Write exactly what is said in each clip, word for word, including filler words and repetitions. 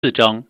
四章，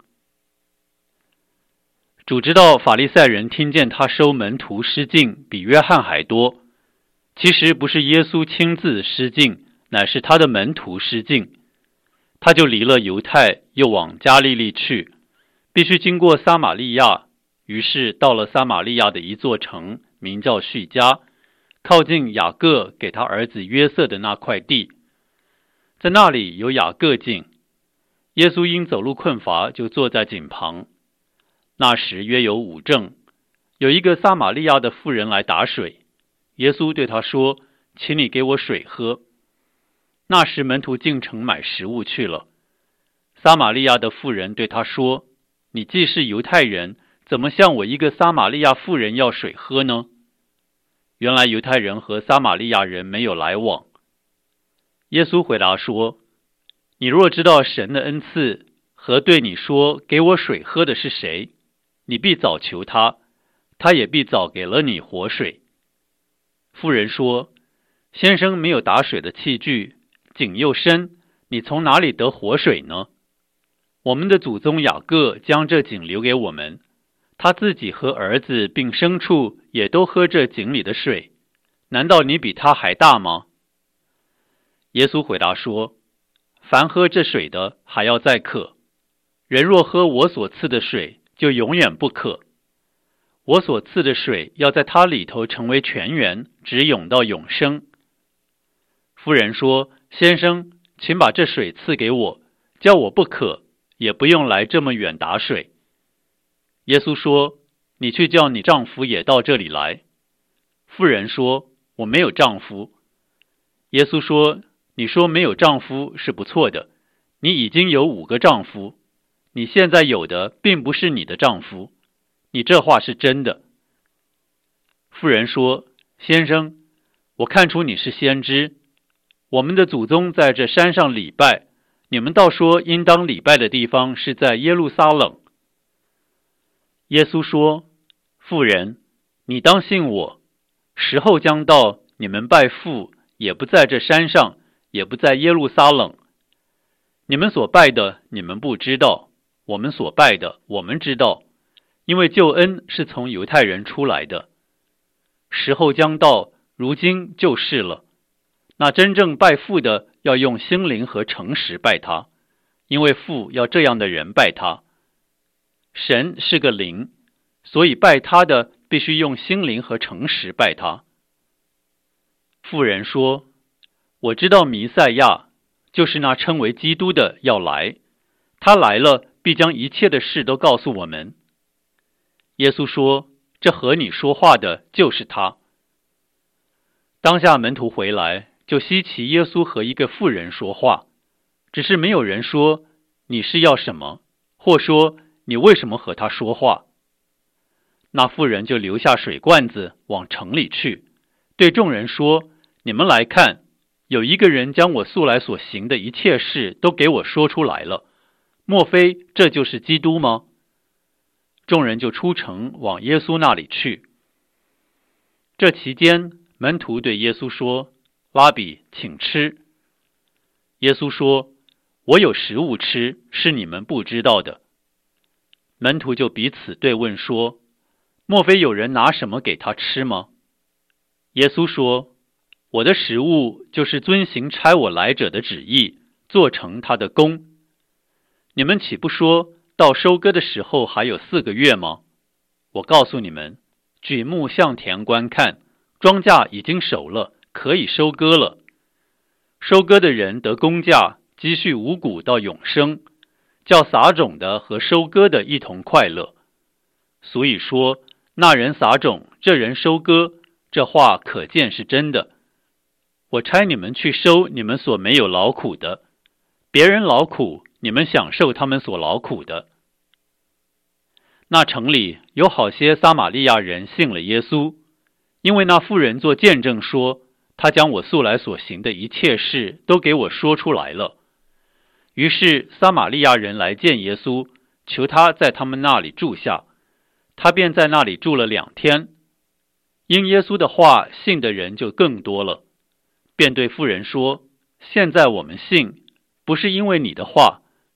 主知道法利赛人听见他收门徒失敬比约翰还多，其实不是耶稣亲自失敬，乃是他的门徒失敬。他就离了犹太，又往加利利去，必须经过撒玛利亚，于是到了撒玛利亚的一座城，名叫叙加，靠近雅各给他儿子约瑟的那块地，在那里有雅各井。耶稣因走路困乏，就坐在井旁。那时约有午正，有一个撒玛利亚的妇人来打水。耶稣对他说：“请你给我水喝。”那时门徒进城买食物去了。撒玛利亚的妇人对他说：“你既是犹太人，怎么向我一个撒玛利亚妇人要水喝呢？”原来犹太人和撒玛利亚人没有来往。耶稣回答说：“你若知道神的恩赐和对你说给我水喝的是谁，你必早求他，他也必早给了你活水。”妇人说：“先生没有打水的器具，井又深，你从哪里得活水呢？我们的祖宗雅各将这井留给我们，他自己和儿子并牲畜也都喝这井里的水，难道你比他还大吗？”耶稣回答说：“凡喝这水的还要再渴，人若喝我所赐的水，就永远不渴。我所赐的水要在他里头成为泉源，直涌到永生。”妇人说：“先生，请把这水赐给我，叫我不渴，也不用来这么远打水。”耶稣说：“你去叫你丈夫也到这里来。”妇人说：“我没有丈夫。”耶稣说：“你说没有丈夫是不错的，你已经有五个丈夫，你现在有的并不是你的丈夫，你这话是真的。”妇人说：“先生，我看出你是先知。我们的祖宗在这山上礼拜，你们倒说应当礼拜的地方是在耶路撒冷。”耶稣说：“妇人，你当信我，时候将到，你们拜父也不在这山上，也不在耶路撒冷。你们所拜的，你们不知道；我们所拜的，我们知道，因为救恩是从犹太人出来的。时候将到，如今就是了。那真正拜父的，要用心灵和诚实拜他，因为父要这样的人拜他。神是个灵，所以拜他的必须用心灵和诚实拜他。”妇人说：“我知道弥赛亚，就是那称为基督的要来，他来了，必将一切的事都告诉我们。”耶稣说：“这和你说话的就是他。”当下门徒回来，就稀奇耶稣和一个妇人说话，只是没有人说你是要什么，或说你为什么和他说话。那妇人就留下水罐子往城里去，对众人说：“你们来看，有一个人将我素来所行的一切事都给我说出来了，莫非这就是基督吗？”众人就出城往耶稣那里去。这期间，门徒对耶稣说：“拉比，请吃。”耶稣说：“我有食物吃，是你们不知道的。”门徒就彼此对问说：“莫非有人拿什么给他吃吗？”耶稣说：“我的食物就是遵行差我来者的旨意，做成他的功。你们岂不说到收割的时候还有四个月吗？我告诉你们，举目向田观看，庄稼已经熟了，可以收割了。收割的人得工价，积蓄五谷到永生，叫撒种的和收割的一同快乐。所以说，那人撒种，这人收割，这话可见是真的。我差你们去收你们所没有劳苦的，别人劳苦，你们享受他们所劳苦的。”那城里有好些撒玛利亚人信了耶稣，因为那妇人做见证说：“他将我素来所行的一切事都给我说出来了。”于是撒玛利亚人来见耶稣，求他在他们那里住下，他便在那里住了两天。因耶稣的话信的人就更多了，便对妇人说：“现在我们信，不是因为你的话，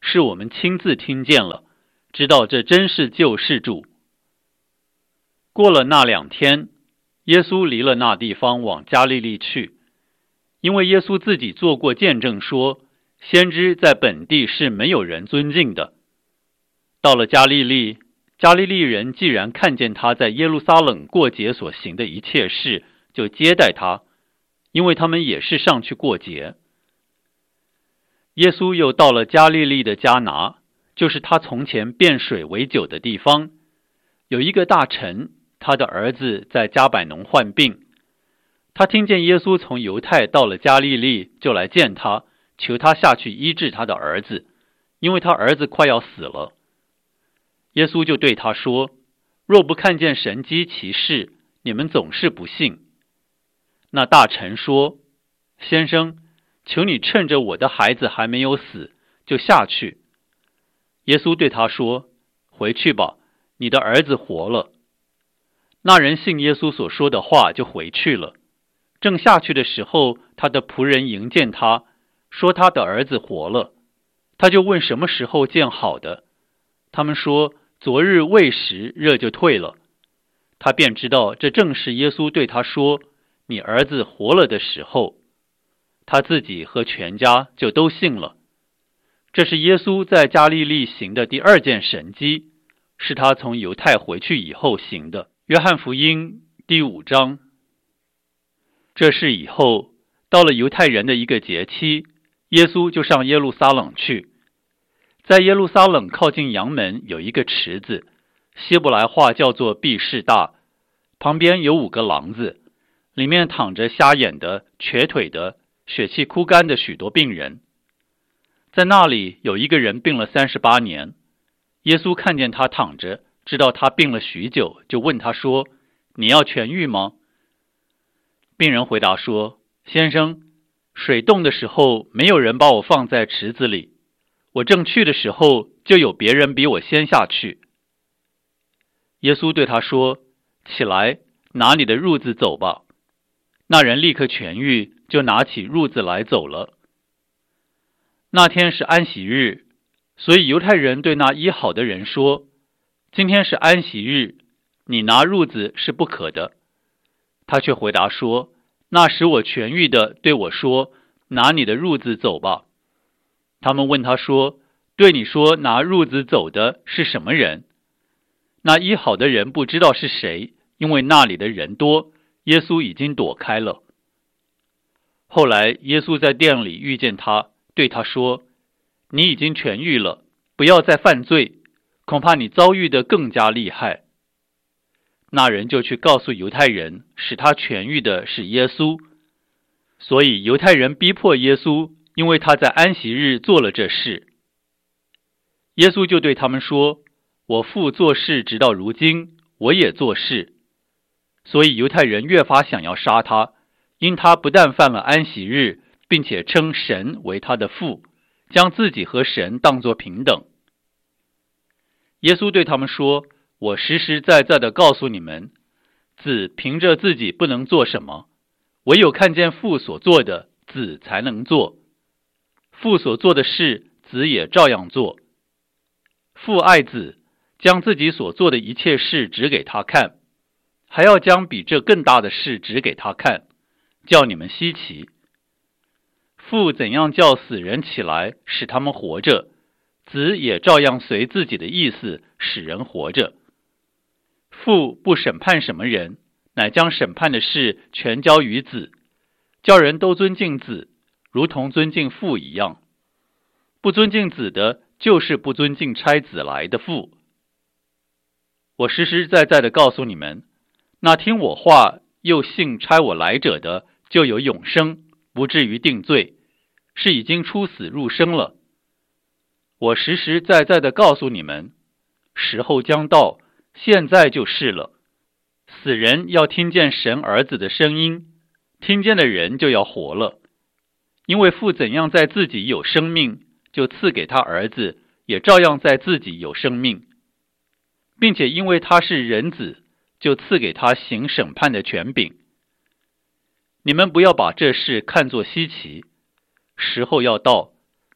是我们亲自听见了，知道这真是救世主。过了那两天，耶稣离了那地方往加利利去，因为耶稣自己做过见证说，先知在本地是没有人尊敬的。到了加利利，加利利人既然看见他在耶路撒冷过节所行的一切事，就接待他，因为他们也是上去过节。耶稣又到了加利利的迦拿，就是他从前变水为酒的地方。有一个大臣，他的儿子在迦百农患病，他听见耶稣从犹太到了加利利，就来见他，求他下去医治他的儿子，因为他儿子快要死了。耶稣就对他说，若不看见神迹奇事，你们总是不信。那大臣说，先生，求你趁着我的孩子还没有死，就下去。耶稣对他说，回去吧，你的儿子活了。那人信耶稣所说的话，就回去了。正下去的时候，他的仆人迎见他，说他的儿子活了。他就问什么时候见好的，他们说，昨日未时，热就退了。他便知道这正是耶稣对他说，你儿子活了的时候。他自己和全家就都信了。这是耶稣在加利利行的第二件神迹，是他从犹太回去以后行的。约翰福音第五章。这事以后，到了犹太人的一个节期，耶稣就上耶路撒冷去。在耶路撒冷靠近阳门有一个池子，希伯来话叫做毕士大，旁边有五个廊子，里面躺着瞎眼的、瘸腿的、血气枯干的许多病人。在那里有一个人病了三十八年，耶稣看见他躺着，知道他病了许久，就问他说，你要痊愈吗？病人回答说，先生，水动的时候没有人把我放在池子里，我正去的时候就有别人比我先下去。耶稣对他说，起来，拿你的褥子走吧。那人立刻痊愈，就拿起褥子来走了。那天是安息日，所以犹太人对那医好的人说，今天是安息日，你拿褥子是不可的。他却回答说，那使我痊愈的对我说，拿你的褥子走吧。他们问他说，对你说拿褥子走的是什么人？那医好的人不知道是谁，因为那里的人多，耶稣已经躲开了。后来耶稣在店里遇见他，对他说，你已经痊愈了，不要再犯罪，恐怕你遭遇的更加厉害。那人就去告诉犹太人，使他痊愈的是耶稣。所以犹太人逼迫耶稣，因为他在安息日做了这事。耶稣就对他们说，我父做事直到如今，我也做事。所以犹太人越发想要杀他，因他不但犯了安息日，并且称神为他的父，将自己和神当作平等。耶稣对他们说，我实实在在的告诉你们，子凭着自己不能做什么，唯有看见父所做的，子才能做。父所做的事，子也照样做。父爱子，将自己所做的一切事指给他看，还要将比这更大的事指给他看，叫你们稀奇。父怎样叫死人起来，使他们活着，子也照样随自己的意思使人活着。父不审判什么人，乃将审判的事全交于子，叫人都尊敬子，如同尊敬父一样。不尊敬子的，就是不尊敬差子来的父。我实实在在的告诉你们，那听我话又信差我来者的，就有永生，不至于定罪，是已经出死入生了。我实实在在的告诉你们，时候将到，现在就是了。死人要听见神儿子的声音，听见的人就要活了。因为父怎样在自己有生命，就赐给他儿子，也照样在自己有生命，并且因为他是人子，就赐给他行审判的权柄。你们不要把这事看作稀奇，时候要到，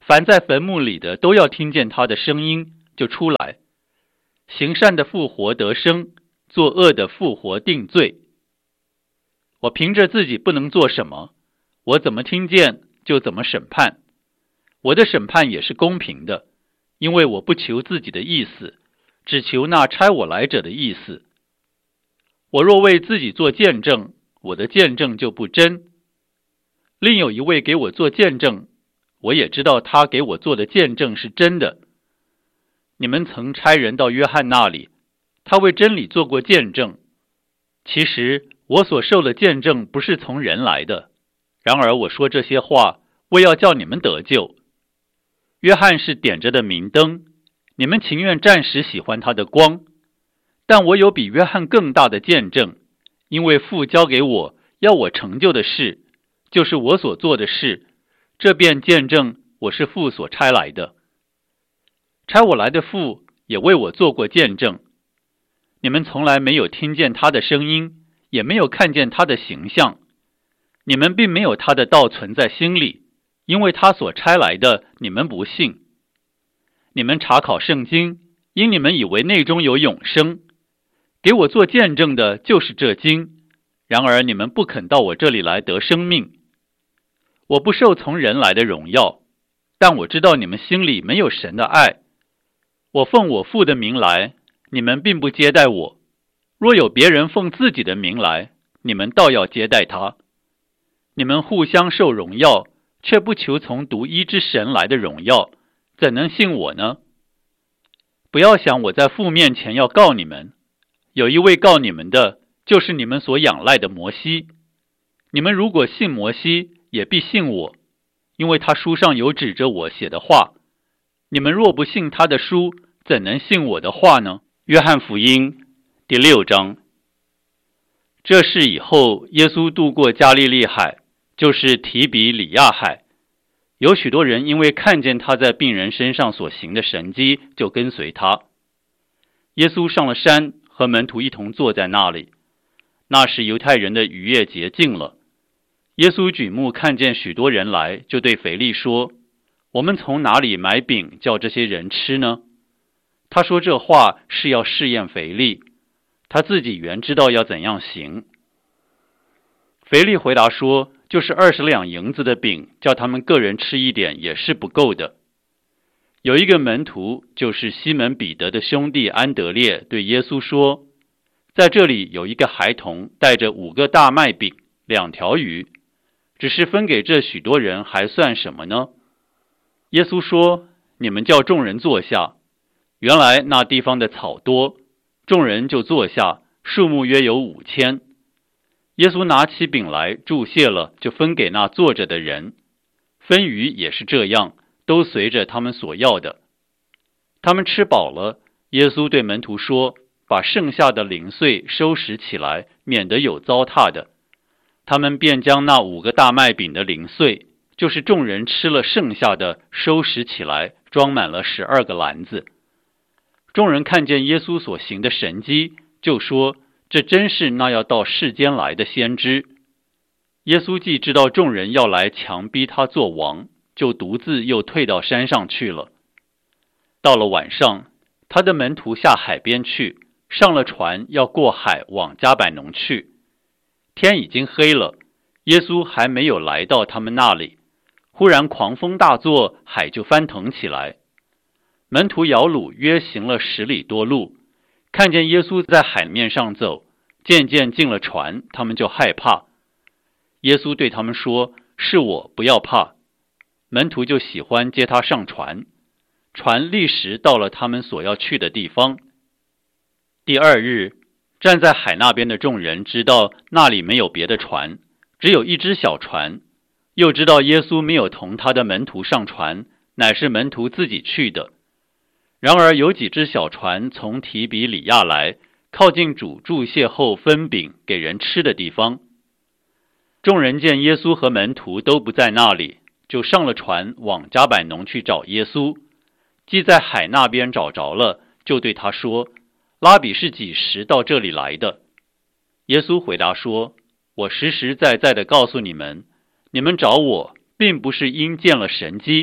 凡在坟墓里的都要听见他的声音，就出来。行善的复活得生，作恶的复活定罪。我凭着自己不能做什么，我怎么听见就怎么审判。我的审判也是公平的，因为我不求自己的意思，只求那差我来者的意思。我若为自己做见证，我的见证就不真。另有一位给我做见证，我也知道他给我做的见证是真的。你们曾差人到约翰那里，他为真理做过见证。其实我所受的见证不是从人来的，然而我说这些话，为要叫你们得救。约翰是点着的明灯，你们情愿暂时喜欢他的光，但我有比约翰更大的见证，因为父交给我要我成就的事，就是我所做的事，这便见证我是父所差来的。差我来的父也为我做过见证。你们从来没有听见他的声音，也没有看见他的形象，你们并没有他的道存在心里，因为他所差来的你们不信。你们查考圣经，因你们以为内中有永生，给我做见证的就是这经，然而你们不肯到我这里来得生命。我不受从人来的荣耀，但我知道你们心里没有神的爱。我奉我父的名来，你们并不接待我，若有别人奉自己的名来，你们倒要接待他。你们互相受荣耀，却不求从独一之神来的荣耀，怎能信我呢？不要想我在父面前要告你们，有一位告你们的，就是你们所仰赖的摩西。你们如果信摩西，也必信我，因为他书上有指着我写的话。你们若不信他的书，怎能信我的话呢？约翰福音第六章。这事以后，耶稣渡过加利利海，就是提比里亚海。有许多人因为看见他在病人身上所行的神迹，就跟随他。耶稣上了山，和门徒一同坐在那里。那时犹太人的逾越节近了。耶稣举目看见许多人来，就对腓力说：我们从哪里买饼叫这些人吃呢？他说这话是要试验腓力，他自己原知道要怎样行。腓力回答说：就是二十两银子的饼，叫他们个人吃一点也是不够的。有一个门徒，就是西门彼得的兄弟安德烈，对耶稣说：在这里有一个孩童带着五个大麦饼，两条鱼，只是分给这许多人，还算什么呢？耶稣说：你们叫众人坐下。原来那地方的草多，众人就坐下，数目约有五千。耶稣拿起饼来，祝谢了，就分给那坐着的人。分鱼也是这样，都随着他们所要的。他们吃饱了，耶稣对门徒说：把剩下的零碎收拾起来，免得有糟蹋的。他们便将那五个大麦饼的零碎，就是众人吃了剩下的，收拾起来，装满了十二个篮子。众人看见耶稣所行的神迹，就说：这真是那要到世间来的先知。耶稣既知道众人要来强逼他做王，就独自又退到山上去了。到了晚上，他的门徒下海边去，上了船，要过海往迦百农去。天已经黑了，耶稣还没有来到他们那里，忽然狂风大作，海就翻腾起来。门徒摇橹约行了十里多路，看见耶稣在海面上走，渐渐进了船，他们就害怕。耶稣对他们说：是我，不要怕。门徒就喜欢接他上船，船立时到了他们所要去的地方。第二日，站在海那边的众人知道那里没有别的船，只有一只小船，又知道耶稣没有同他的门徒上船，乃是门徒自己去的。然而有几只小船从提比里亚来，靠近主祝谢后分饼给人吃的地方。众人见耶稣和门徒都不在那里，就上了船往迦百农去找耶稣。既在海那边找着了，就对他说：拉比是几时到这里来的？耶稣回答说：我实实在在地告诉你们，你们找我，并不是因见了神迹，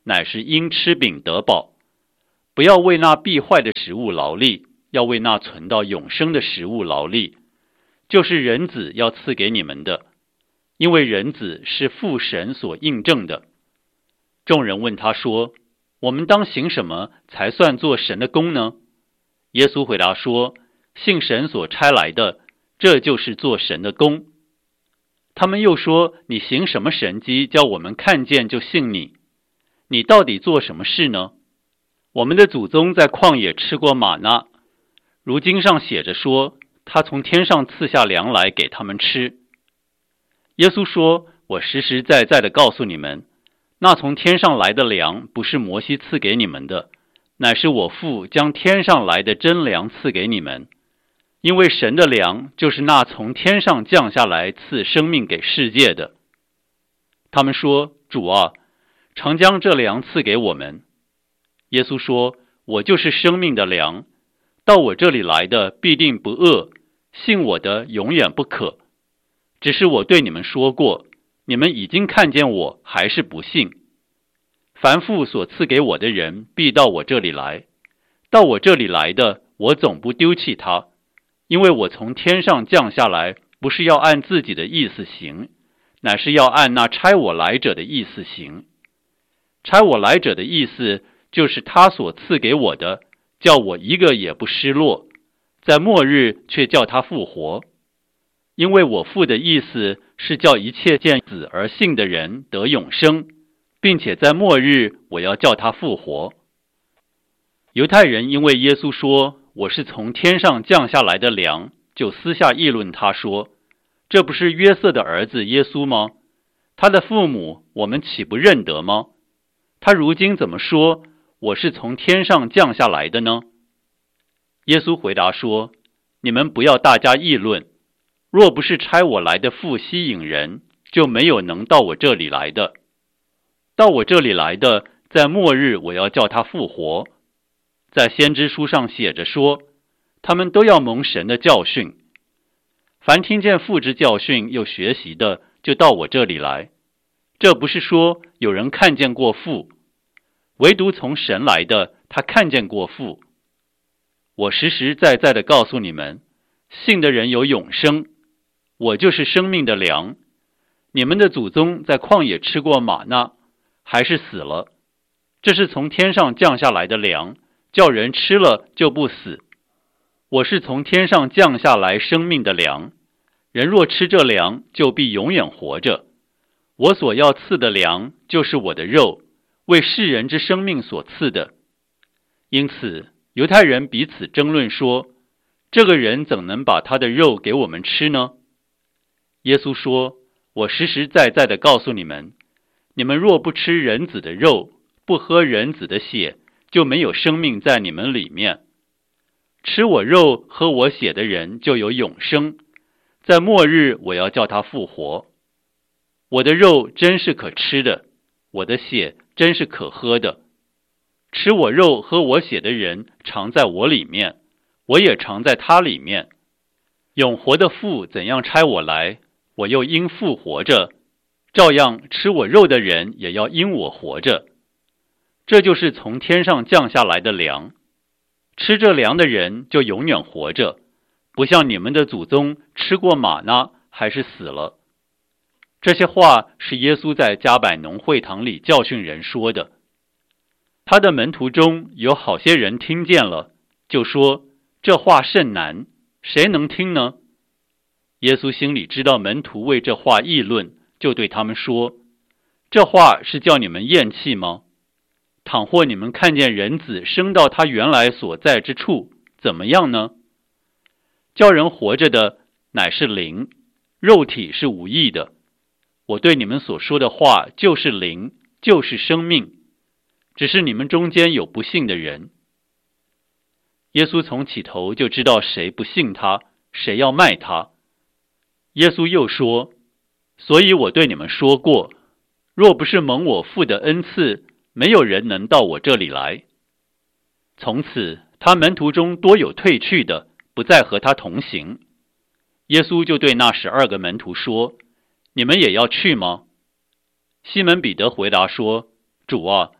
乃是因吃饼得饱。不要为那必坏的食物劳力，要为那存到永生的食物劳力，就是人子要赐给你们的，因为人子是父神所印证的。众人问他说：我们当行什么才算做神的工呢？耶稣回答说：信神所差来的，这就是做神的工。他们又说：你行什么神迹，叫我们看见就信你？你到底做什么事呢？我们的祖宗在旷野吃过玛纳，如经上写着说，他从天上赐下粮来给他们吃。耶稣说：我实实在在的告诉你们，那从天上来的粮不是摩西赐给你们的，乃是我父将天上来的真粮赐给你们。因为神的粮就是那从天上降下来赐生命给世界的。他们说：主啊，常将这粮赐给我们。耶稣说：我就是生命的粮，到我这里来的必定不饿，信我的永远不渴。只是我对你们说过，你们已经看见我，还是不信。凡父所赐给我的人必到我这里来，到我这里来的，我总不丢弃他，因为我从天上降下来，不是要按自己的意思行，乃是要按那差我来者的意思行。差我来者的意思就是他所赐给我的，叫我一个也不失落，在末日却叫他复活。因为我父的意思是叫一切见子而信的人得永生，并且在末日我要叫他复活。犹太人因为耶稣说我是从天上降下来的粮，就私下议论他说：这不是约瑟的儿子耶稣吗？他的父母我们岂不认得吗？他如今怎么说我是从天上降下来的呢？耶稣回答说：你们不要大家议论，若不是差我来的父吸引人，就没有能到我这里来的。到我这里来的，在末日我要叫他复活。在先知书上写着说，他们都要蒙神的教训。凡听见父之教训又学习的，就到我这里来。这不是说有人看见过父，唯独从神来的，他看见过父。我实实在在的告诉你们，信的人有永生，我就是生命的粮。你们的祖宗在旷野吃过玛纳，还是死了。这是从天上降下来的粮，叫人吃了就不死。我是从天上降下来生命的粮，人若吃这粮，就必永远活着。我所要赐的粮，就是我的肉，为世人之生命所赐的。因此犹太人彼此争论说，这个人怎能把他的肉给我们吃呢？耶稣说，我实实在在的告诉你们，你们若不吃人子的肉，不喝人子的血，就没有生命在你们里面。吃我肉喝我血的人就有永生，在末日我要叫他复活。我的肉真是可吃的，我的血真是可喝的。吃我肉喝我血的人常在我里面，我也常在他里面。永活的父怎样差我来，我又因父活着，照样吃我肉的人也要因我活着。这就是从天上降下来的粮，吃这粮的人就永远活着，不像你们的祖宗吃过玛纳还是死了。这些话是耶稣在加百农会堂里教训人说的。他的门徒中有好些人听见了，就说，这话甚难，谁能听呢？耶稣心里知道门徒为这话议论，就对他们说，这话是叫你们厌弃吗？倘或你们看见人子升到他原来所在之处，怎么样呢？叫人活着的乃是灵，肉体是无益的。我对你们所说的话就是灵，就是生命，只是你们中间有不信的人。耶稣从起头就知道谁不信他，谁要卖他。耶稣又说，所以我对你们说过，若不是蒙我父的恩赐，没有人能到我这里来。从此他门徒中多有退去的，不再和他同行。耶稣就对那十二个门徒说，你们也要去吗？西门彼得回答说，主啊，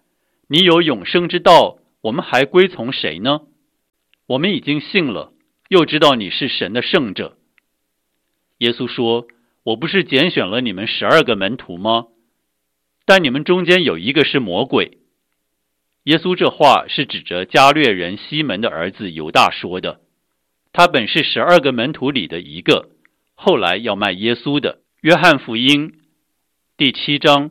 你有永生之道，我们还归从谁呢？我们已经信了，又知道你是神的圣者。耶稣说，我不是拣选了你们十二个门徒吗？但你们中间有一个是魔鬼。耶稣这话是指着加略人西门的儿子犹大说的，他本是十二个门徒里的一个，后来要卖耶稣的。约翰福音第七章。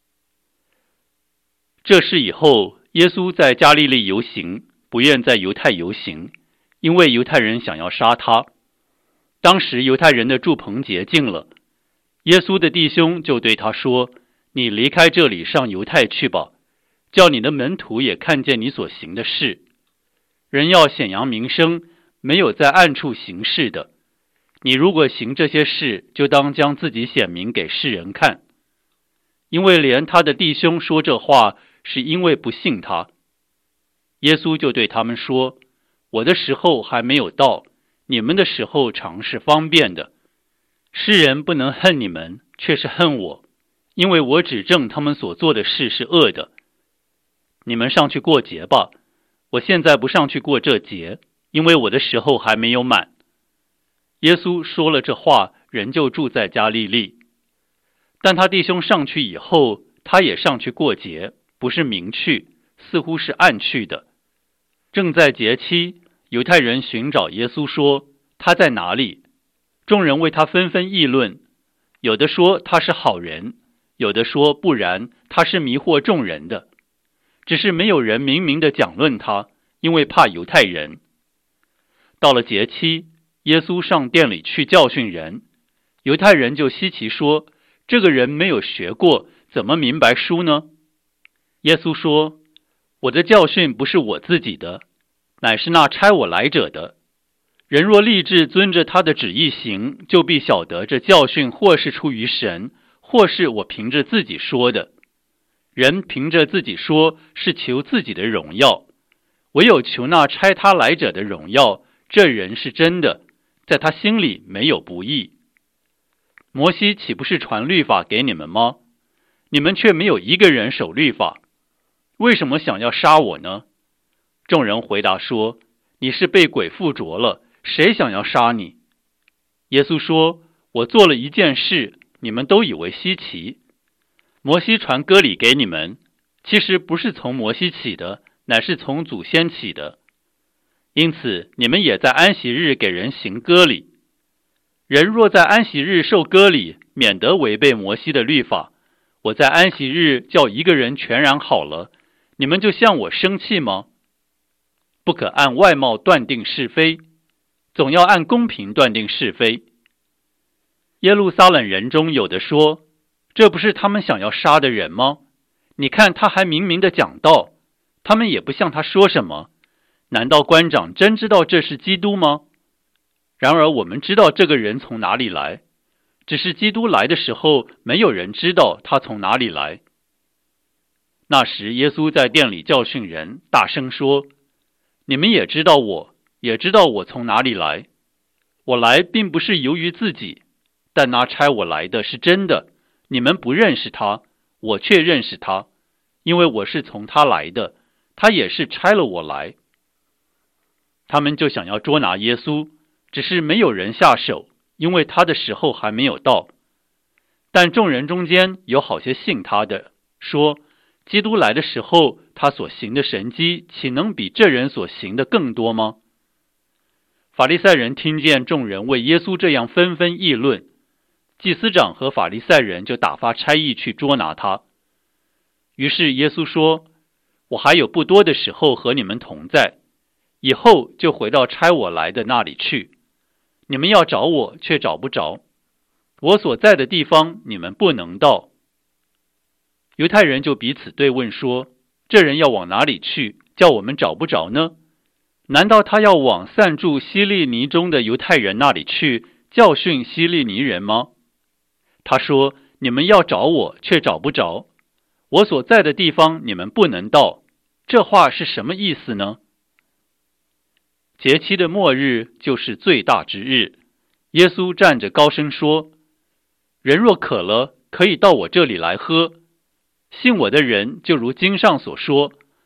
这事以后，耶稣在加利利游行，不愿在犹太游行，因为犹太人想要杀他。当时犹太人的住棚节近了，耶稣的弟兄就对他说，你离开这里上犹太去吧，叫你的门徒也看见你所行的事。人要显扬名声，没有在暗处行事的。你如果行这些事，就当将自己显明给世人看。因为连他的弟兄说这话，是因为不信他。耶稣就对他们说，我的时候还没有到，你们的时候常是方便的。世人不能恨你们，却是恨我，因为我指证他们所做的事是恶的。你们上去过节吧，我现在不上去过这节，因为我的时候还没有满。耶稣说了这话，人就住在加利利。但他弟兄上去以后，他也上去过节，不是明去，似乎是暗去的。正在节期，犹太人寻找耶稣说，他在哪里？众人为他纷纷议论，有的说他是好人，有的说不然，他是迷惑众人的。只是没有人明明的讲论他，因为怕犹太人。到了节期，耶稣上殿里去教训人，犹太人就稀奇说，这个人没有学过，怎么明白书呢？耶稣说，我的教训不是我自己的，乃是那差我来者的。人若立志遵着他的旨意行，就必晓得这教训或是出于神，或是我凭着自己说的。人凭着自己说，是求自己的荣耀，唯有求那差他来者的荣耀，这人是真的，在他心里没有不义。摩西岂不是传律法给你们吗？你们却没有一个人守律法，为什么想要杀我呢？众人回答说，你是被鬼附着了，谁想要杀你？耶稣说，我做了一件事，你们都以为稀奇。摩西传割礼给你们，其实不是从摩西起的，乃是从祖先起的。因此你们也在安息日给人行割礼。人若在安息日受割礼，免得违背摩西的律法。我在安息日叫一个人全然好了，你们就向我生气吗？不可按外貌断定是非，总要按公平断定是非。耶路撒冷人中有的说，这不是他们想要杀的人吗？你看他还明明的讲道，他们也不向他说什么。难道官长真知道这是基督吗？然而我们知道这个人从哪里来，只是基督来的时候，没有人知道他从哪里来。那时耶稣在殿里教训人，大声说，你们也知道我，也知道我从哪里来。我来并不是由于自己，但那差我来的是真的，你们不认识他，我却认识他，因为我是从他来的，他也是差了我来。他们就想要捉拿耶稣，只是没有人下手，因为他的时候还没有到。但众人中间有好些信他的，说，基督来的时候，他所行的神迹，岂能比这人所行的更多吗？法利赛人听见众人为耶稣这样纷纷议论，祭司长和法利赛人就打发差役去捉拿他。于是耶稣说，我还有不多的时候和你们同在，以后就回到差我来的那里去。你们要找我，却找不着，我所在的地方你们不能到。犹太人就彼此对问说，这人要往哪里去，叫我们找不着呢？难道他要往散住希利尼中的犹太人那里去，教训希利尼人吗？他说，你们要找我，却找不着，我所在的地方你们不能到。这话是什么意思呢？节期的末日就是最大之日，耶稣站着高声说，人若渴了，可以到我这里来喝。信我的人，就如经上所说，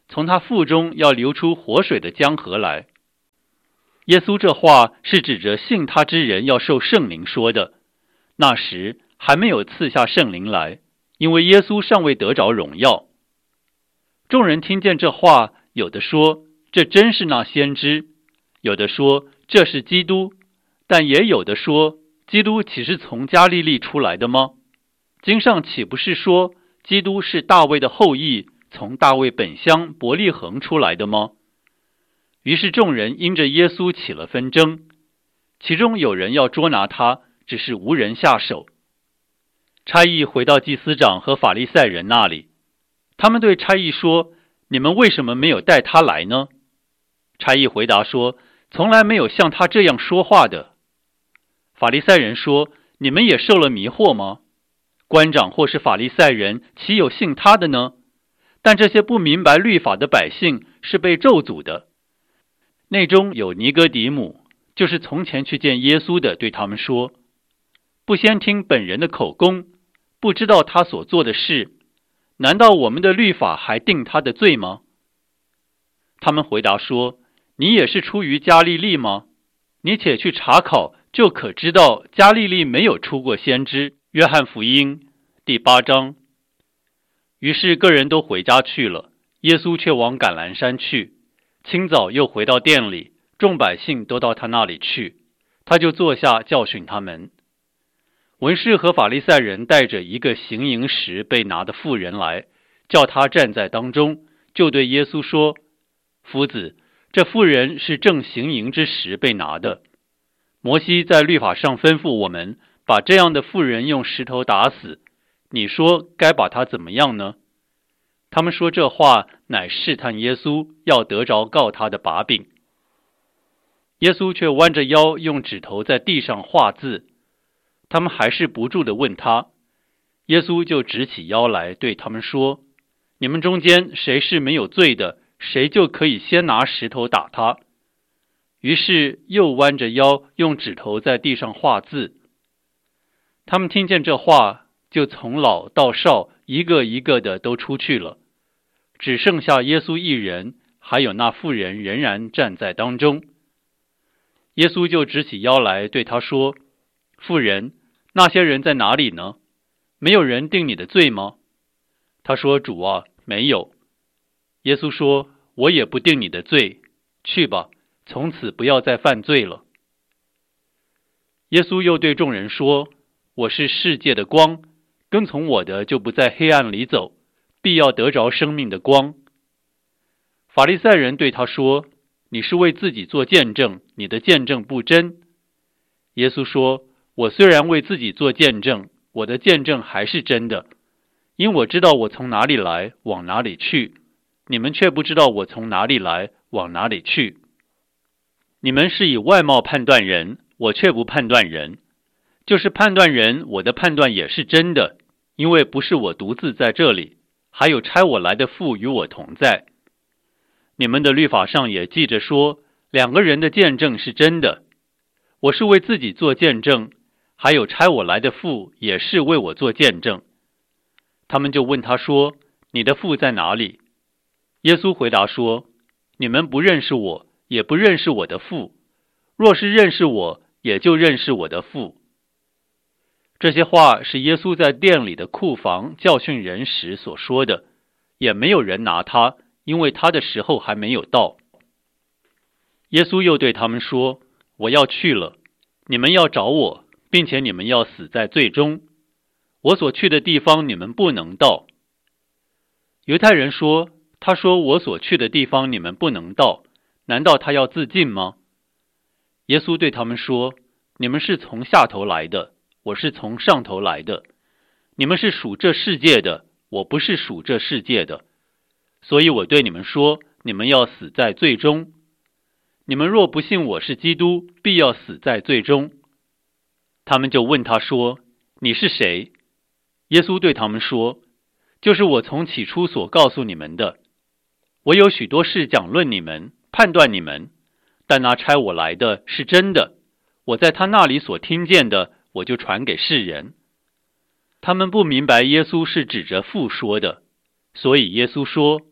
从他腹中要流出活水的江河来。耶稣这话是指着信他之人要受圣灵说的，那时还没有赐下圣灵来，因为耶稣尚未得着荣耀。众人听见这话，有的说这真是那先知，有的说这是基督，但也有的说基督岂是从加利利出来的吗？经上岂不是说基督是大卫的后裔，从大卫本乡伯利恒出来的吗？于是众人因着耶稣起了纷争，其中有人要捉拿他，只是无人下手。差役回到祭司长和法利赛人那里，他们对差役说：你们为什么没有带他来呢？差役回答说：从来没有像他这样说话的。法利赛人说：你们也受了迷惑吗？官长或是法利赛人岂有信他的呢？但这些不明白律法的百姓是被咒诅的。内中有尼哥底母，就是从前去见耶稣的，对他们说：不先听本人的口供，不知道他所做的事，难道我们的律法还定他的罪吗？他们回答说：你也是出于加利利吗？你且去查考，就可知道加利利没有出过先知。约翰福音第八章。于是个人都回家去了，耶稣却往橄榄山去。清早又回到店里，众百姓都到他那里去，他就坐下教训他们。文士和法利赛人带着一个行淫时被拿的妇人来，叫他站在当中，就对耶稣说：夫子，这妇人是正行淫之时被拿的。摩西在律法上吩咐我们，把这样的妇人用石头打死，你说该把她怎么样呢？他们说这话乃试探耶稣，要得着告他的把柄。耶稣却弯着腰，用指头在地上画字。他们还是不住地问他，耶稣就直起腰来，对他们说：你们中间谁是没有罪的，谁就可以先拿石头打他。于是又弯着腰，用指头在地上画字。他们听见这话，就从老到少一个一个的都出去了，只剩下耶稣一人，还有那妇人仍然站在当中。耶稣就直起腰来，对他说：妇人，那些人在哪里呢？没有人定你的罪吗？他说：主啊，没有。耶稣说：我也不定你的罪，去吧，从此不要再犯罪了。耶稣又对众人说：我是世界的光，跟从我的就不在黑暗里走，必要得着生命的光。法利赛人对他说：你是为自己做见证，你的见证不真。耶稣说：我虽然为自己做见证，我的见证还是真的，因我知道我从哪里来，往哪里去，你们却不知道我从哪里来，往哪里去。你们是以外貌判断人，我却不判断人。就是判断人，我的判断也是真的，因为不是我独自在这里，还有差我来的父与我同在。你们的律法上也记着说，两个人的见证是真的。我是为自己做见证，还有差我来的父也是为我做见证。他们就问他说：你的父在哪里？耶稣回答说：你们不认识我，也不认识我的父。若是认识我，也就认识我的父。这些话是耶稣在店里的库房教训人时所说的，也没有人拿他，因为他的时候还没有到。耶稣又对他们说：我要去了，你们要找我，并且你们要死在罪中。我所去的地方你们不能到。犹太人说：他说我所去的地方你们不能到，难道他要自尽吗？耶稣对他们说：你们是从下头来的，我是从上头来的。你们是属这世界的，我不是属这世界的。所以我对你们说，你们要死在罪中。你们若不信我是基督，必要死在罪中。他们就问他说：你是谁？耶稣对他们说：就是我从起初所告诉你们的。我有许多事讲论你们，判断你们，但那差我来的是真的，我在他那里所听见的，我就传给世人。他们不明白耶稣是指着父说的，所以耶稣说：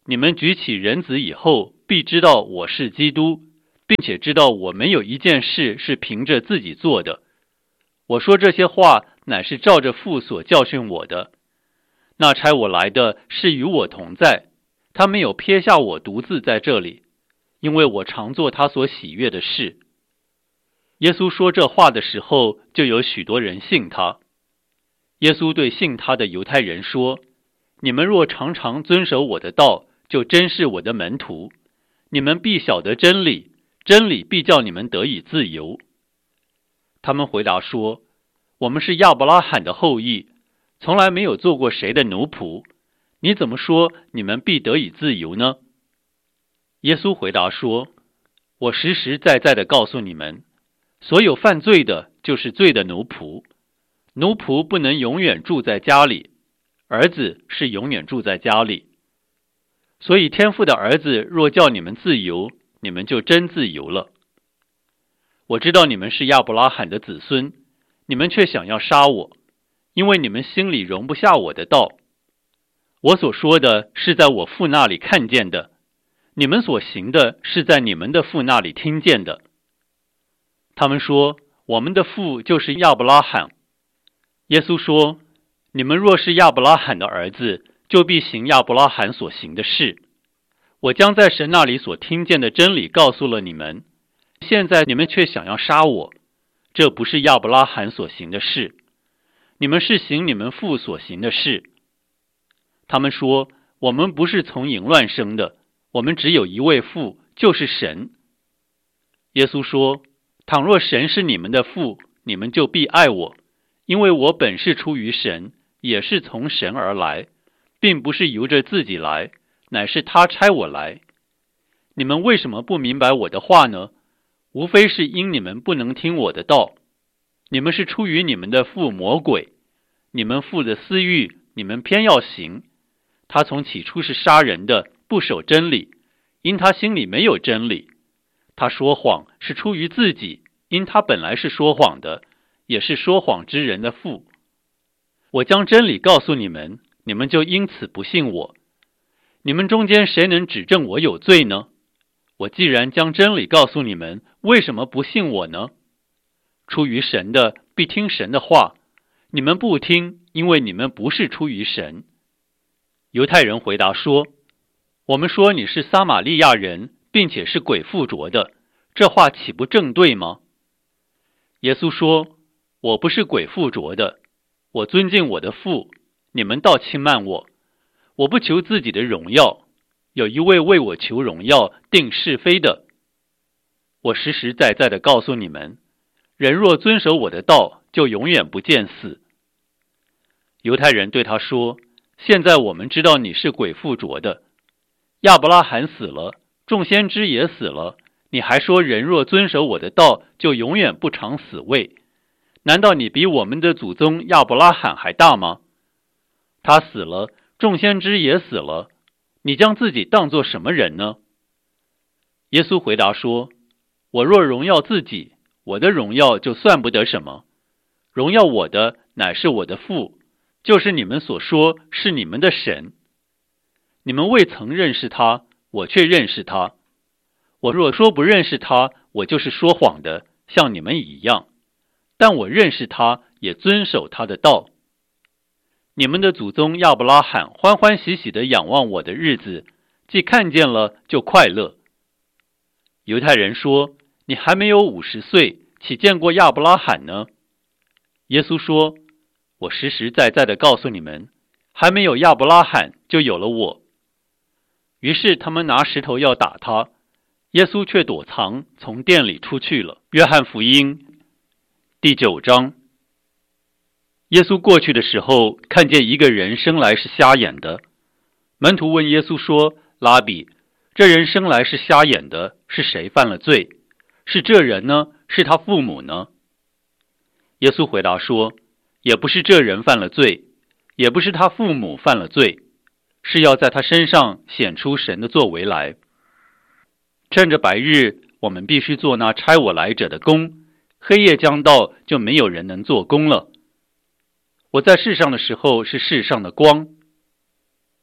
你们举起人子以后，必知道我是基督，并且知道我没有一件事是凭着自己做的。我说这些话，乃是照着父所教训我的。那差我来的是与我同在，他没有撇下我独自在这里，因为我常做他所喜悦的事。耶稣说这话的时候，就有许多人信他。耶稣对信他的犹太人说：你们若常常遵守我的道，就真是我的门徒，你们必晓得真理，真理必叫你们得以自由。他们回答说：我们是亚伯拉罕的后裔，从来没有做过谁的奴仆，你怎么说你们必得以自由呢？耶稣回答说：我实实在在地告诉你们，所有犯罪的就是罪的奴仆，奴仆不能永远住在家里，儿子是永远住在家里。所以天父的儿子若叫你们自由，你们就真自由了。我知道你们是亚伯拉罕的子孙，你们却想要杀我，因为你们心里容不下我的道。我所说的是在我父那里看见的，你们所行的是在你们的父那里听见的。他们说：我们的父就是亚伯拉罕。耶稣说：你们若是亚伯拉罕的儿子，就必行亚伯拉罕所行的事。我将在神那里所听见的真理告诉了你们，现在你们却想要杀我，这不是亚伯拉罕所行的事，你们是行你们父所行的事。他们说：我们不是从淫乱生的，我们只有一位父，就是神。耶稣说：倘若神是你们的父，你们就必爱我，因为我本是出于神，也是从神而来，并不是由着自己来，乃是他差我来。你们为什么不明白我的话呢？无非是因你们不能听我的道。你们是出于你们的父魔鬼，你们父的私欲，你们偏要行。他从起初是杀人的，不守真理，因他心里没有真理。他说谎是出于自己，因他本来是说谎的，也是说谎之人的父。我将真理告诉你们，你们就因此不信我。你们中间谁能指证我有罪呢？我既然将真理告诉你们，为什么不信我呢？出于神的必听神的话，你们不听，因为你们不是出于神。犹太人回答说：我们说你是撒玛利亚人，并且是鬼附着的，这话岂不正对吗？耶稣说：我不是鬼附着的，我尊敬我的父，你们倒轻慢我。我不求自己的荣耀，有一位为我求荣耀、定是非的。我实实在在地告诉你们，人若遵守我的道，就永远不见死。犹太人对他说：现在我们知道你是鬼附着的，亚伯拉罕死了，众先知也死了，你还说人若遵守我的道，就永远不尝死味。难道你比我们的祖宗亚伯拉罕还大吗？他死了，众先知也死了，你将自己当作什么人呢？耶稣回答说：我若荣耀自己，我的荣耀就算不得什么，荣耀我的乃是我的父，就是你们所说是你们的神。你们未曾认识他，我却认识他。我若说不认识他，我就是说谎的，像你们一样。但我认识他，也遵守他的道。你们的祖宗亚伯拉罕欢欢喜喜地仰望我的日子，既看见了，就快乐。犹太人说：你还没有五十岁，岂见过亚伯拉罕呢？耶稣说：我实实在在地告诉你们，还没有亚伯拉罕，就有了我。于是他们拿石头要打他，耶稣却躲藏，从店里出去了。约翰福音第九章。耶稣过去的时候，看见一个人生来是瞎眼的。门徒问耶稣说：拉比，这人生来是瞎眼的，是谁犯了罪？是这人呢？是他父母呢？耶稣回答说：也不是这人犯了罪，也不是他父母犯了罪，是要在他身上显出神的作为来。趁着白日，我们必须做那差我来者的工，黑夜将到，就没有人能做工了。我在世上的时候是世上的光。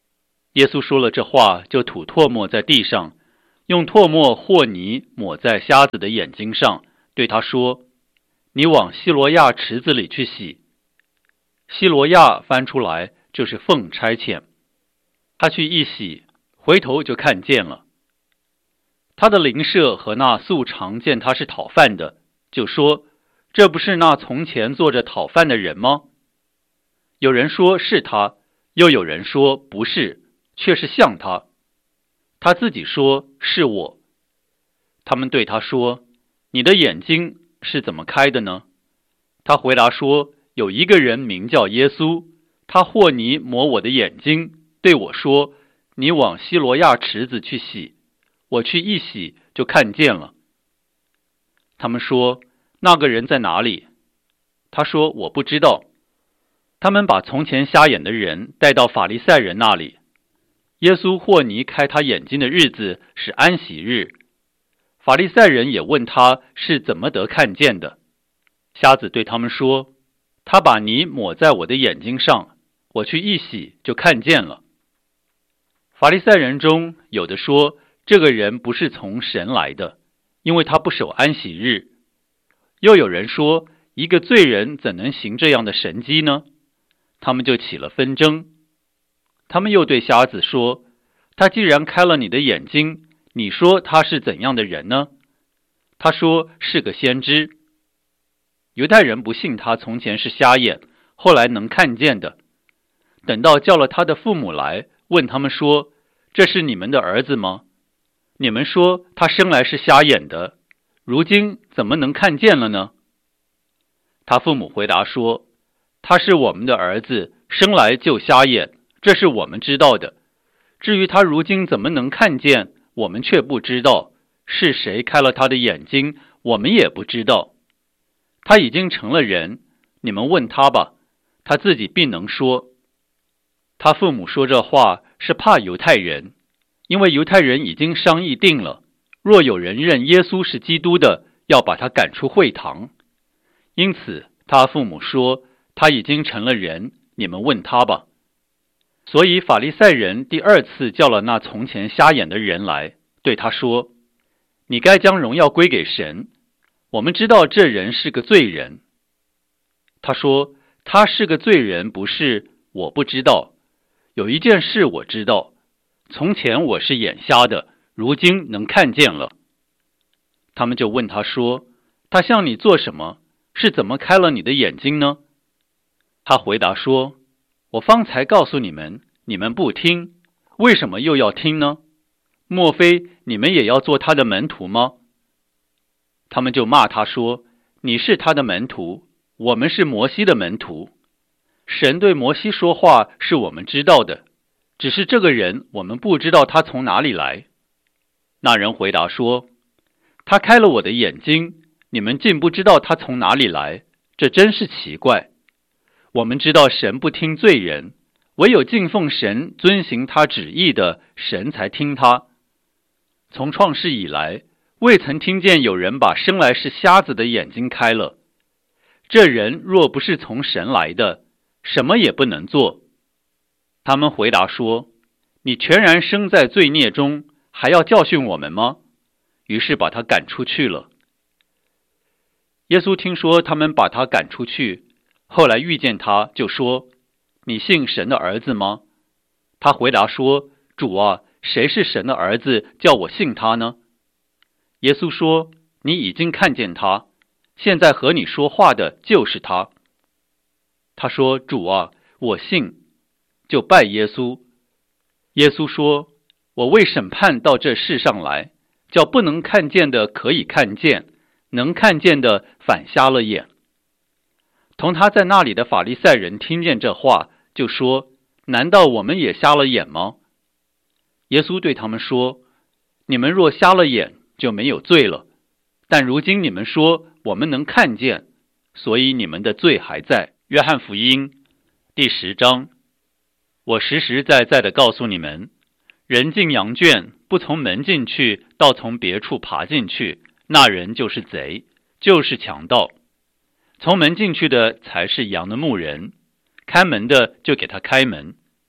耶稣说了这话，就吐唾沫在地上，用唾沫和泥抹在瞎子的眼睛上，对他说：你往西罗亚池子里去洗。西罗亚翻出来就是奉差遣。他去一洗，回头就看见了。他的邻舍和那素常见他是讨饭的，就说：这不是那从前坐着讨饭的人吗？有人说是他，又有人说不是，却是像他。他自己说是我。他们对他说：你的眼睛是怎么开的呢？他回答说：有一个人名叫耶稣，他和泥抹我的眼睛，对我说：你往西罗亚池子去洗。我去一洗，就看见了。他们说：那个人在哪里？他说：我不知道。他们把从前瞎眼的人带到法利赛人那里。耶稣和泥开他眼睛的日子是安息日。法利赛人也问他是怎么得看见的。瞎子对他们说：他把泥抹在我的眼睛上，我去一洗，就看见了。法利赛人中有的说，这个人不是从神来的，因为他不守安息日。又有人说，一个罪人怎能行这样的神迹呢？他们就起了纷争。他们又对瞎子说：他既然开了你的眼睛，你说他是怎样的人呢？他说是个先知。犹太人不信他从前是瞎眼，后来能看见的。等到叫了他的父母来，问他们说：这是你们的儿子吗？你们说他生来是瞎眼的，如今怎么能看见了呢？他父母回答说：他是我们的儿子，生来就瞎眼，这是我们知道的。至于他如今怎么能看见，我们却不知道，是谁开了他的眼睛，我们也不知道。他已经成了人，你们问他吧，他自己必能说。他父母说这话是怕犹太人，因为犹太人已经商议定了，若有人认耶稣是基督的，要把他赶出会堂。因此他父母说，他已经成了人，你们问他吧。所以法利赛人第二次叫了那从前瞎眼的人来，对他说：你该将荣耀归给神，我们知道这人是个罪人。他说：他是个罪人不是，我不知道。有一件事我知道，从前我是眼瞎的，如今能看见了。他们就问他说：他向你做什么？是怎么开了你的眼睛呢？他回答说：我方才告诉你们，你们不听，为什么又要听呢？莫非你们也要做他的门徒吗？他们就骂他说：你是他的门徒，我们是摩西的门徒。神对摩西说话是我们知道的，只是这个人我们不知道他从哪里来。那人回答说：他开了我的眼睛，你们竟不知道他从哪里来，这真是奇怪。我们知道神不听罪人，唯有敬奉神遵行他旨意的，神才听他。从创世以来，未曾听见有人把生来是瞎子的眼睛开了。这人若不是从神来的，什么也不能做。他们回答说：你全然生在罪孽中，还要教训我们吗？于是把他赶出去了。耶稣听说他们把他赶出去，后来遇见他，就说：你信神的儿子吗？他回答说：主啊，谁是神的儿子，叫我信他呢？耶稣说：你已经看见他，现在和你说话的就是他。他说：主啊，我信，就拜耶稣。耶稣说：我为审判到这世上来，叫不能看见的可以看见，能看见的反瞎了眼。同他在那里的法利赛人听见这话，就说：难道我们也瞎了眼吗？耶稣对他们说：你们若瞎了眼，就没有罪了，但如今你们说我们能看见，所以你们的罪还在。约翰福音第十章，我实实在在地告诉你们，人进羊圈，不从门进去，倒从别处爬进去，那人就是贼，就是强盗。从门进去的才是羊的牧人，开门的就给他开门。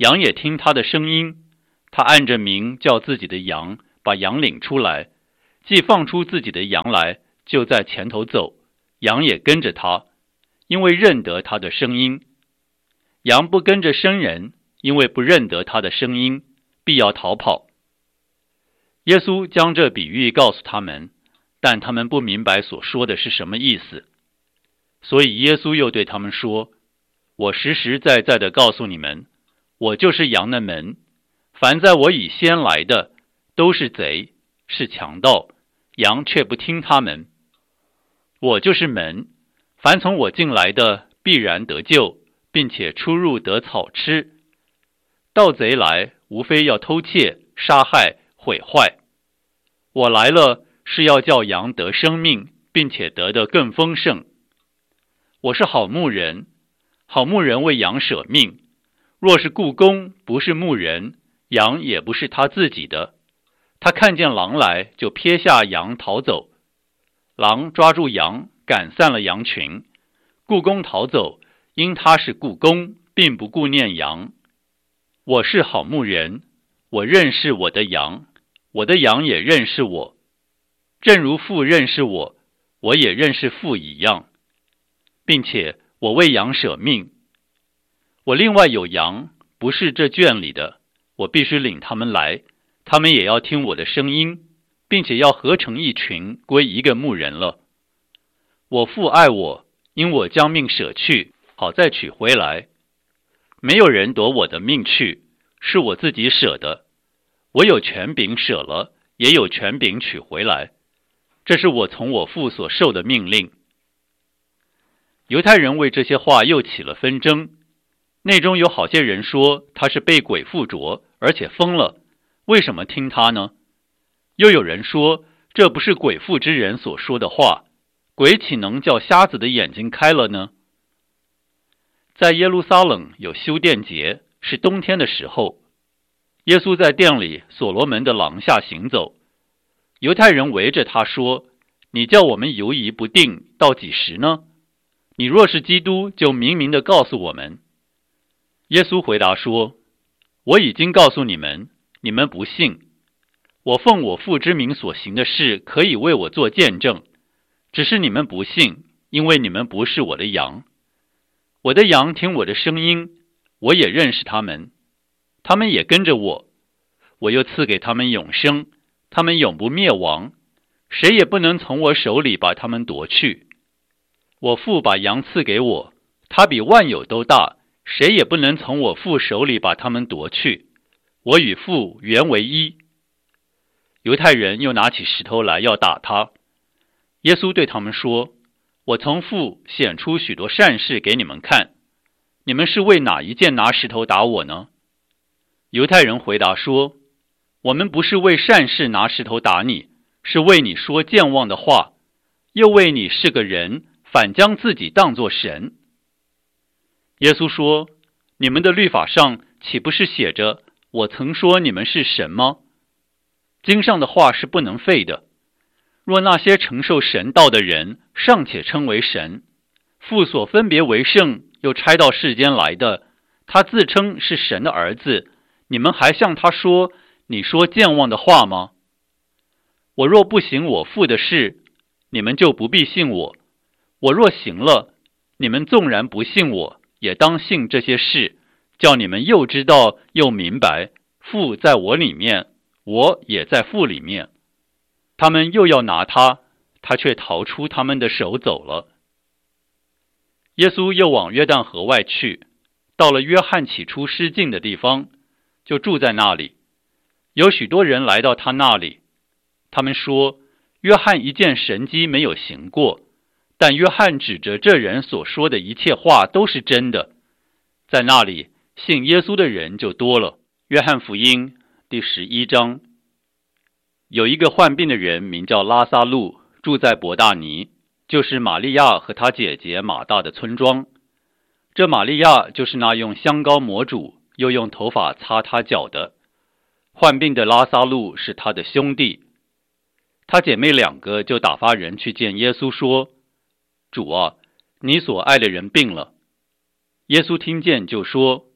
羊也听他的声音。他按着名叫自己的羊，把羊领出来，既放出自己的羊来，就在前头走，羊也跟着他，因为认得他的声音。羊不跟着生人，因为不认得他的声音，必要逃跑。耶稣将这比喻告诉他们，但他们不明白所说的是什么意思。所以耶稣又对他们说，我实实在在地告诉你们，我就是羊的门，凡在我以先来的，都是贼，是强盗，羊却不听他们。我就是门，凡从我进来的，必然得救，并且出入得草吃。盗贼来，无非要偷窃、杀害、毁坏。我来了，是要叫羊得生命，并且得得更丰盛。我是好牧人，好牧人为羊舍命。若是雇工不是牧人，羊也不是他自己的。他看见狼来，就撇下羊逃走。狼抓住羊，赶散了羊群。雇工逃走，因他是雇工，并不顾念羊。我是好牧人，我认识我的羊，我的羊也认识我，正如父认识我，我也认识父一样，并且我为羊舍命。我另外有羊，不是这圈里的，我必须领他们来，他们也要听我的声音，并且要合成一群，归一个牧人了。我父爱我，因我将命舍去，好再取回来。没有人夺我的命去，是我自己舍的。我有权柄舍了，也有权柄取回来。这是我从我父所受的命令。犹太人为这些话又起了纷争，内中有好些人说他是被鬼附着，而且疯了，为什么听他呢？又有人说，这不是鬼附之人所说的话，鬼岂能叫瞎子的眼睛开了呢？在耶路撒冷有修殿节，是冬天的时候，耶稣在殿里所罗门的廊下行走，犹太人围着他说，你叫我们犹疑不定到几时呢？你若是基督，就明明地告诉我们。耶稣回答说，我已经告诉你们，你们不信。我奉我父之名所行的事，可以为我做见证，只是你们不信，因为你们不是我的羊。我的羊听我的声音，我也认识他们，他们也跟着我。我又赐给他们永生，他们永不灭亡，谁也不能从我手里把他们夺去。我父把羊赐给我，他比万有都大，谁也不能从我父手里把他们夺去。我与父原为一。犹太人又拿起石头来要打他。耶稣对他们说，我从父显出许多善事给你们看，你们是为哪一件拿石头打我呢？犹太人回答说，我们不是为善事拿石头打你，是为你说健忘的话，又为你是个人，反将自己当作神。耶稣说，你们的律法上岂不是写着，我曾说你们是神吗？经上的话是不能废的。若那些承受神道的人尚且称为神，父所分别为圣又差到世间来的，他自称是神的儿子，你们还向他说，你说健忘的话吗？我若不行我父的事，你们就不必信我。我若行了，你们纵然不信我，也当信这些事，叫你们又知道又明白，父在我里面，我也在父里面。他们又要拿他，他却逃出他们的手走了。耶稣又往约旦河外去，到了约翰起初施浸的地方，就住在那里。有许多人来到他那里，他们说，约翰一件神迹没有行过，但约翰指着这人所说的一切话都是真的。在那里信耶稣的人就多了。约翰福音第十一章。有一个患病的人名叫拉撒路，住在伯大尼，就是玛利亚和她姐姐马大的村庄。这玛利亚就是那用香膏抹主，又用头发擦他脚的。患病的拉撒路是他的兄弟。他姐妹两个就打发人去见耶稣说，主啊，你所爱的人病了。耶稣听见就说，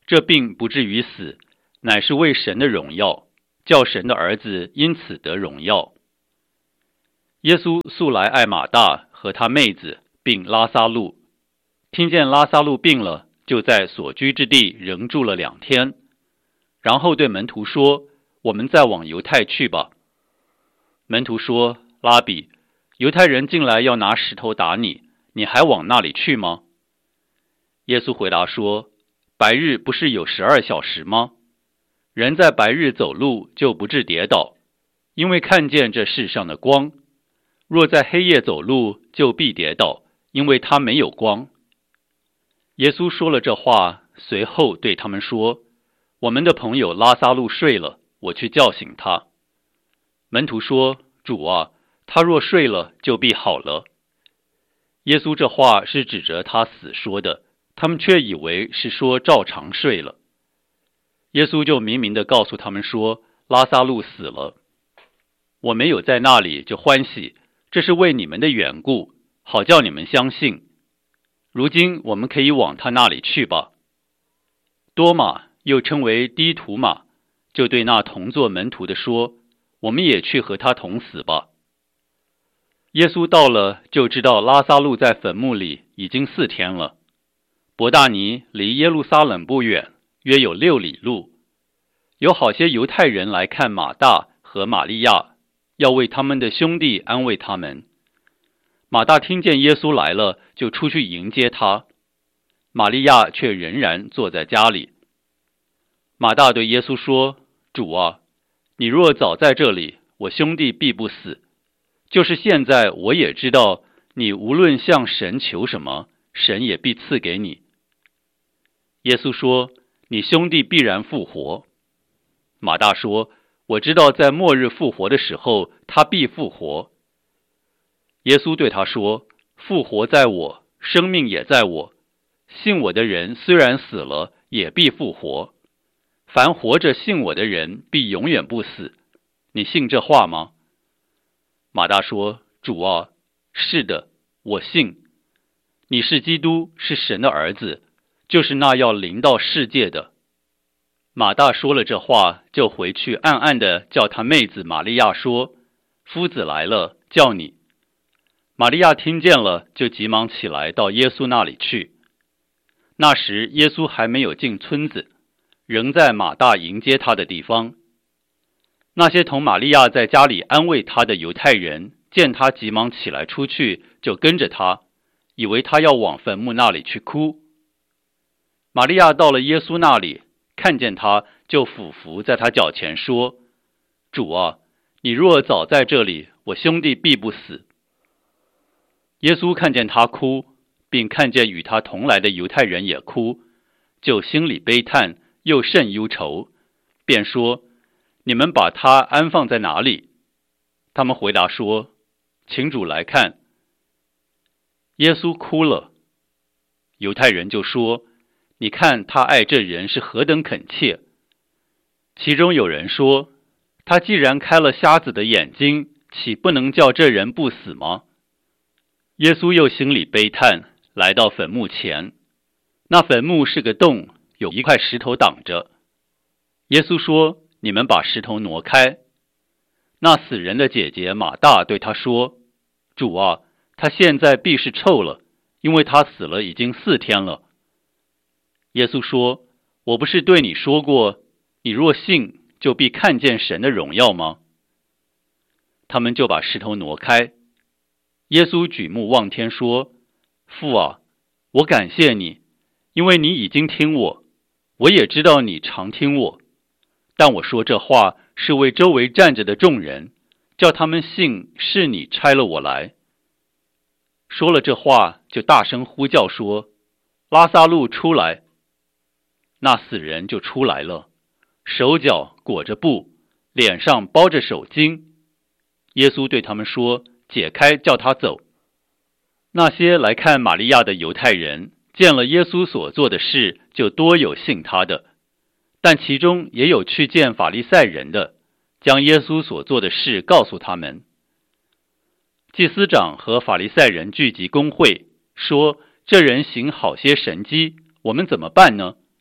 这病不至于死，乃是为神的荣耀，叫神的儿子因此得荣耀。耶稣素来爱马大和他妹子，并拉撒路。听见拉撒路病了，就在所居之地仍住了两天。然后对门徒说：我们再往犹太去吧。门徒说：拉比，犹太人进来要拿石头打你，你还往那里去吗？耶稣回答说：白日不是有十二小时吗？人在白日走路就不致跌倒，因为看见这世上的光；若在黑夜走路，就必跌倒，因为他没有光。耶稣说了这话，随后对他们说：我们的朋友拉撒路睡了，我去叫醒他。门徒说：主啊，他若睡了，就必好了。耶稣这话是指着他死说的，他们却以为是说照常睡了。耶稣就明明地告诉他们说：拉撒路死了，我没有在那里就欢喜，这是为你们的缘故，好叫你们相信。如今我们可以往他那里去吧。多马，又称为低图马，就对那同作门徒的说：我们也去和他同死吧。耶稣到了，就知道拉撒路在坟墓里已经四天了。伯大尼离耶路撒冷不远，约有六里路。有好些犹太人来看马大和玛利亚，要为他们的兄弟安慰他们。马大听见耶稣来了，就出去迎接他，玛利亚却仍然坐在家里。马大对耶稣说：主啊，你若早在这里，我兄弟必不死。就是现在，我也知道你无论向神求什么，神也必赐给你。耶稣说：你兄弟必然复活。马大说：我知道在末日复活的时候，他必复活。耶稣对他说：复活在我，生命也在我。信我的人虽然死了，也必复活。凡活着信我的人，必永远不死。你信这话吗？马大说：主啊，是的，我信。你是基督，是神的儿子，就是那要临到世界的。马大说了这话，就回去暗暗地叫他妹子玛利亚说：夫子来了，叫你。玛利亚听见了，就急忙起来到耶稣那里去。那时耶稣还没有进村子，仍在马大迎接他的地方。那些同玛利亚在家里安慰他的犹太人，见他急忙起来出去，就跟着他，以为他要往坟墓那里去哭。玛利亚到了耶稣那里，看见他，就俯伏在他脚前说：主啊，你若早在这里，我兄弟必不死。耶稣看见他哭，并看见与他同来的犹太人也哭，就心里悲叹，又甚忧愁，便说：你们把他安放在哪里？他们回答说：请主来看。耶稣哭了。犹太人就说：你看他爱这人是何等恳切。其中有人说：他既然开了瞎子的眼睛，岂不能叫这人不死吗？耶稣又心里悲叹，来到坟墓前。那坟墓是个洞，有一块石头挡着。耶稣说：你们把石头挪开。那死人的姐姐马大对他说：主啊，他现在必是臭了，因为他死了已经四天了。耶稣说：我不是对你说过，你若信，就必看见神的荣耀吗？他们就把石头挪开。耶稣举目望天说：父啊，我感谢你，因为你已经听我，我也知道你常听我。但我说这话是为周围站着的众人，叫他们信是你差了我来。说了这话，就大声呼叫说：拉撒路出来。那死人就出来了，手脚裹着布，脸上包着手巾。耶稣对他们说：解开，叫他走。那些来看玛利亚的犹太人，见了耶稣所做的事，就多有信他的。但其中也有去见法利赛人的，将耶稣所做的事告诉他们。祭司长和法利赛人聚集公会，说：这人行好些神迹，我们怎么办呢？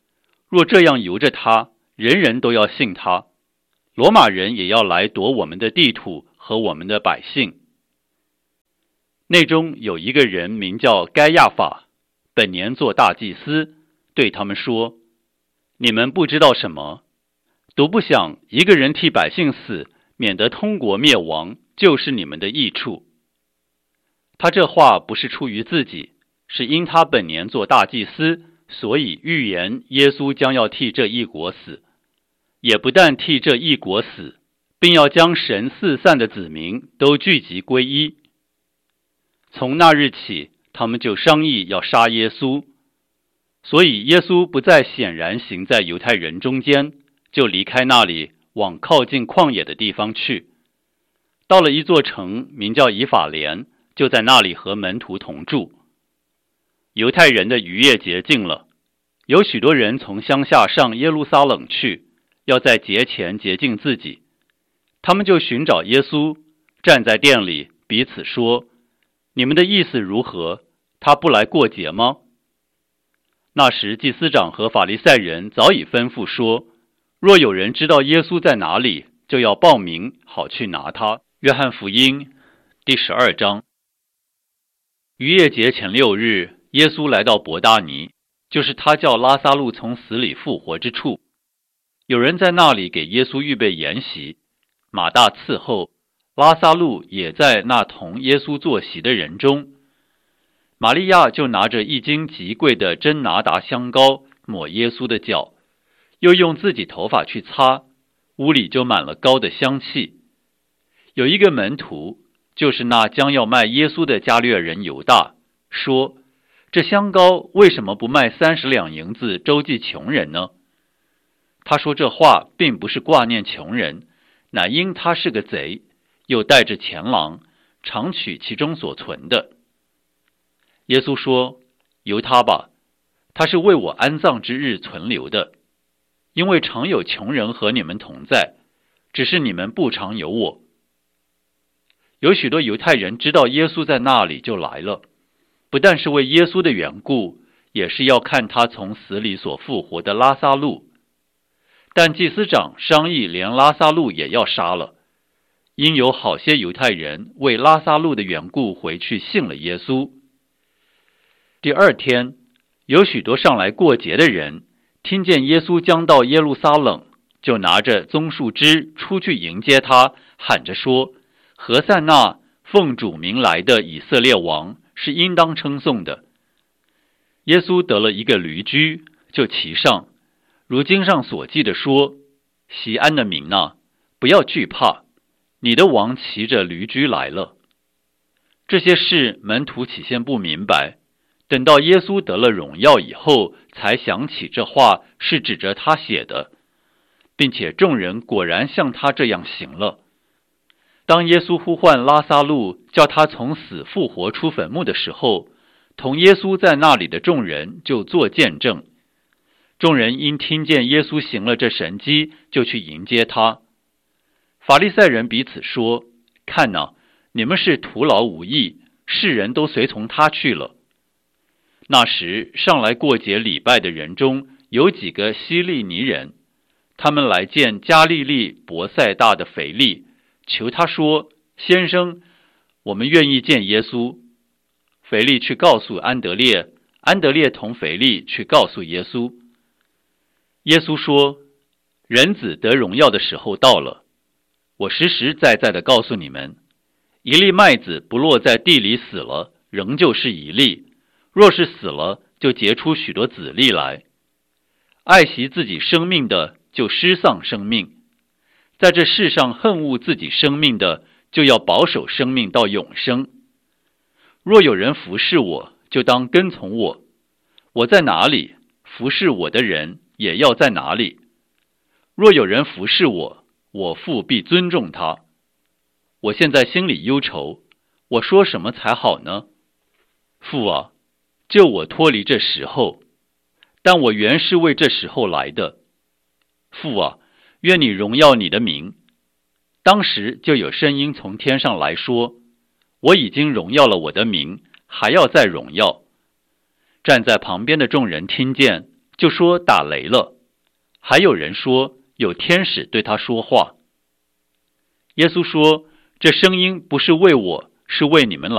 若这样由着他，人人都要信他，罗马人也要来夺我们的地土和我们的百姓。内中有一个人名叫该亚法，本年做大祭司，对他们说：你们不知道什么，独不想一个人替百姓死，免得通国灭亡，就是你们的益处。他这话不是出于自己，是因他本年做大祭司，所以预言耶稣将要替这一国死，也不但替这一国死，并要将神四散的子民都聚集归一。从那日起，他们就商议要杀耶稣，所以耶稣不再显然行在犹太人中间，就离开那里，往靠近旷野的地方去。到了一座城，名叫以法莲，就在那里和门徒同住。犹太人的逾越节近了，有许多人从乡下上耶路撒冷去，要在节前洁净自己。他们就寻找耶稣，站在店里，彼此说：你们的意思如何？他不来过节吗？那时祭司长和法利赛人早已吩咐说，若有人知道耶稣在哪里，就要报名，好去拿他。约翰福音第十二章。逾越节前六日，耶稣来到伯大尼，就是他叫拉撒路从死里复活之处。有人在那里给耶稣预备筵席，马大伺候，拉撒路也在那同耶稣坐席的人中。玛利亚就拿着一斤极贵的真拿达香膏抹耶稣的脚，又用自己头发去擦，屋里就满了膏的香气。有一个门徒，就是那将要卖耶稣的加略人犹大，说：这香膏为什么不卖三十两银子周济穷人呢？他说这话并不是挂念穷人，乃因他是个贼，又带着钱囊，常取其中所存的。耶稣说：由他吧，他是为我安葬之日存留的，因为常有穷人和你们同在，只是你们不常有我。有许多犹太人知道耶稣在那里，就来了，不但是为耶稣的缘故，也是要看他从死里所复活的拉撒路。但祭司长商议连拉撒路也要杀了，因有好些犹太人为拉撒路的缘故回去信了耶稣。第二天，有许多上来过节的人，听见耶稣将到耶路撒冷，就拿着棕树枝出去迎接他，喊着说：何塞那，奉主名来的以色列王，是应当称颂的。耶稣得了一个驴驹，就骑上，如经上所记的说：锡安的民啊，不要惧怕，你的王骑着驴驹来了。这些事门徒起先不明白，等到耶稣得了荣耀以后，才想起这话是指着他写的，并且众人果然像他这样行了。当耶稣呼唤拉撒路，叫他从死复活出坟墓的时候，同耶稣在那里的众人就作见证。众人因听见耶稣行了这神迹，就去迎接他。法利赛人彼此说：看哪，你们是徒劳无益，世人都随从他去了。那时上来过节礼拜的人中，有几个希利尼人，他们来见加利利伯赛大的腓利，求他说：先生，我们愿意见耶稣。腓利去告诉安德烈，安德烈同腓利去告诉耶稣。耶稣说：人子得荣耀的时候到了，我实实在在的告诉你们，一粒麦子不落在地里死了，仍旧是一粒，若是死了，就结出许多子粒来。爱惜自己生命的，就失丧生命；在这世上恨恶自己生命的，就要保守生命到永生。若有人服侍我，就当跟从我，我在哪里，服侍我的人也要在哪里。若有人服侍我，我父必尊重他。我现在心里忧愁，我说什么才好呢？父啊，救我脱离这时候，但我原是为这时候来的。父啊，愿你荣耀你的名。当时就有声音从天上来说：我已经荣耀了我的名，还要再荣耀。站在旁边的众人听见，就说打雷了。 还有人说有天使对他说话。耶稣说，这声音不是为我，是为你们来。